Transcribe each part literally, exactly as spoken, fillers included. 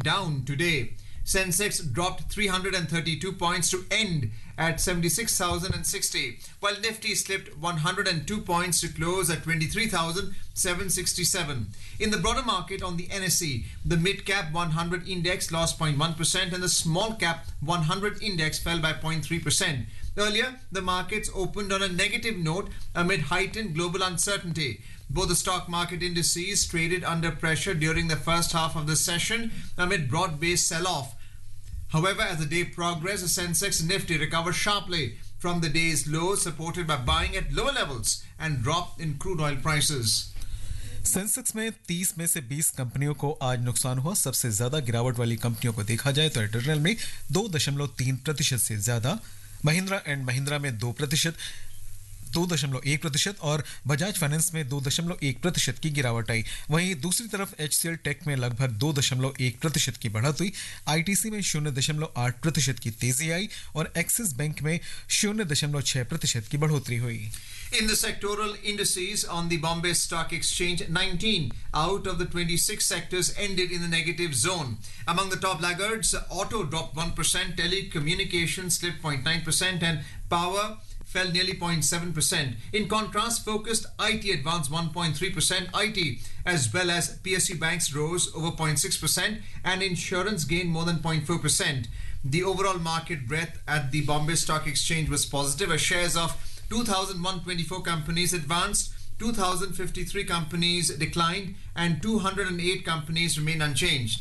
down today. Sensex dropped three hundred thirty-two points to end at seventy-six thousand sixty, while Nifty slipped one hundred two points to close at twenty-three thousand seven hundred sixty-seven. In the broader market on the N S E, the mid-cap one hundred index lost zero point one percent and the small-cap one hundred index fell by zero point three percent. Earlier, the markets opened on a negative note amid heightened global uncertainty. Both the stock market indices traded under pressure during the first half of the session amid broad-based sell-off. However, as the day progressed, the Sensex and Nifty recovered sharply from the day's low, supported by buying at lower levels and drop in crude oil prices. Sensex में तीस में से बीस कंपनियों को आज नुकसान हुआ. सबसे ज्यादा गिरावट वाली कंपनियों को देखा जाए तो एयरटेल में दो दशमलव तीन प्रतिशत से ज्यादा, महिंद्रा एंड महिंद्रा में दो प्रतिशत दो दशमलव एक प्रतिशत और बजाज फाइनेंस में दो दशमलव एक प्रतिशत की गिरावट आई. वहीं दूसरी तरफ एचसीएल टेक में लगभग दो दशमलव एक प्रतिशत की बढ़त हुई. आईटीसी में शून्य दशमलव आठ प्रतिशत की तेजी आई और एक्सिस बैंक में शून्य दशमलव छह प्रतिशत की बढ़ोतरी हुई. In the sectoral indices on the Bombay Stock Exchange, nineteen out of the twenty-six sectors ended in the negative zone. Among the top laggards, auto dropped one percent, telecommunications slipped zero point nine percent and power fell nearly zero point seven percent. In contrast, focused I T advanced one point three percent. I T as well as P S U banks rose over zero point six percent and insurance gained more than zero point four percent. The overall market breadth at the Bombay Stock Exchange was positive as shares of two thousand one hundred twenty-four companies advanced, two thousand fifty-three companies declined and two hundred eight companies remain unchanged.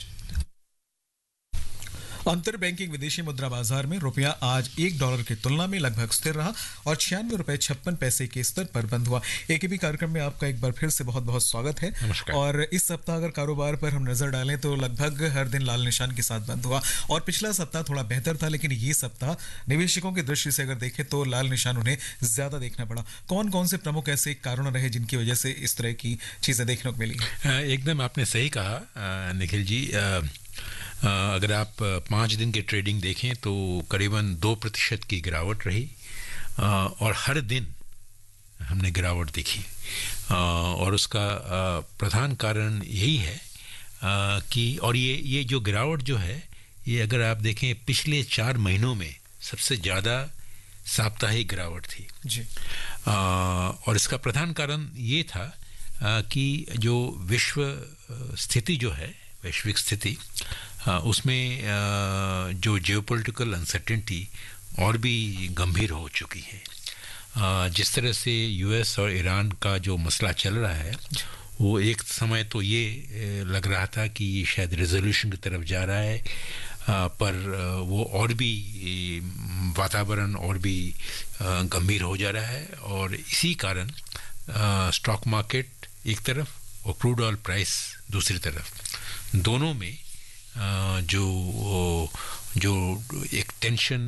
अंतर banking विदेशी मुद्रा बाजार में रुपया आज एक dollar की तुलना में लगभग स्थिर रहा और छियानवे रुपए छप्पन पैसे के स्तर पर बंद हुआ. एकेबी कार्यक्रम में आपका एक बार फिर से बहुत बहुत स्वागत है. और इस सप्ताह अगर कारोबार पर हम नजर डालें तो लगभग हर दिन लाल निशान के साथ बंद हुआ और पिछला सप्ताह थोड़ा बेहतर था, लेकिन ये सप्ताह निवेशकों की दृष्टि से अगर देखें तो लाल निशान उन्हें ज्यादा देखना पड़ा. कौन कौन से प्रमुख ऐसे कारण रहे जिनकी वजह से इस तरह की चीजें देखने को मिली? एकदम आपने सही कहा निखिल जी. अगर आप पाँच दिन के ट्रेडिंग देखें तो करीबन दो प्रतिशत की गिरावट रही और हर दिन हमने गिरावट देखी और उसका प्रधान कारण यही है कि और ये ये जो गिरावट जो है ये अगर आप देखें पिछले चार महीनों में सबसे ज़्यादा साप्ताहिक गिरावट थी जी. और इसका प्रधान कारण ये था कि जो विश्व स्थिति जो है वैश्विक स्थिति उसमें जो जियोपॉलिटिकल अनसर्टेनिटी और भी गंभीर हो चुकी है. जिस तरह से यूएस और ईरान का जो मसला चल रहा है वो एक समय तो ये लग रहा था कि ये शायद रेजोल्यूशन की तरफ जा रहा है, पर वो और भी वातावरण और भी गंभीर हो जा रहा है और इसी कारण स्टॉक मार्केट एक तरफ और क्रूड ऑयल प्राइस दूसरी तरफ, दोनों में जो जो एक टेंशन,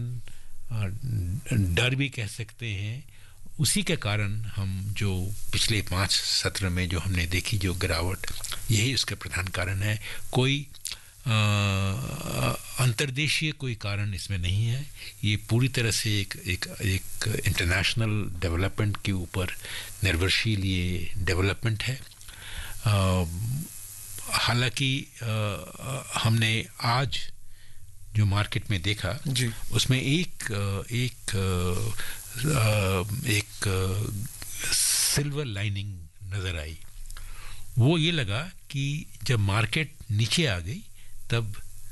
डर भी कह सकते हैं, उसी के कारण हम जो पिछले पाँच सत्र में जो हमने देखी जो गिरावट, यही उसके प्रधान कारण है. कोई अंतर्देशीय कोई कारण इसमें नहीं है. ये पूरी तरह से एक एक एक इंटरनेशनल डेवलपमेंट के ऊपर निर्भरशील ये डेवलपमेंट है. हालांकि हमने आज जो मार्केट में देखा जी. उसमें एक एक एक सिल्वर लाइनिंग नज़र आई. वो ये लगा कि जब मार्केट नीचे आ गई तब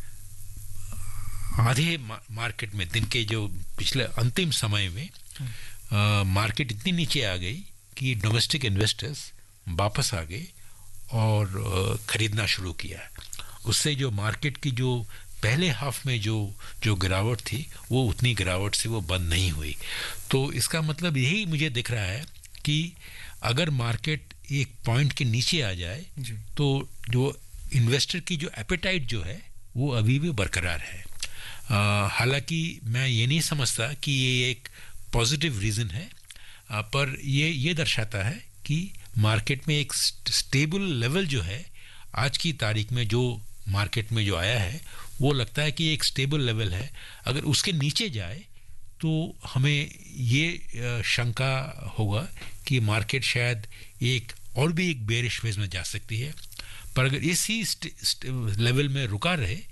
आधे मार्केट में दिन के जो पिछले अंतिम समय में आ, मार्केट इतनी नीचे आ गई कि डोमेस्टिक इन्वेस्टर्स वापस आ गए और ख़रीदना शुरू किया. उससे जो मार्केट की जो पहले हाफ में जो जो गिरावट थी वो उतनी गिरावट से वो बंद नहीं हुई. तो इसका मतलब यही मुझे दिख रहा है कि अगर मार्केट एक पॉइंट के नीचे आ जाए तो जो इन्वेस्टर की जो एपेटाइट जो है वो अभी भी बरकरार है. हालांकि मैं ये नहीं समझता कि ये एक पॉजिटिव रीज़न है, आ, पर ये ये दर्शाता है कि मार्केट में एक स्टेबल लेवल जो है आज की तारीख में जो मार्केट में जो आया है वो लगता है कि एक स्टेबल लेवल है. अगर उसके नीचे जाए तो हमें ये शंका होगा कि मार्केट शायद एक और भी एक बेरिश फेज में जा सकती है. पर अगर इसी लेवल में रुका रहे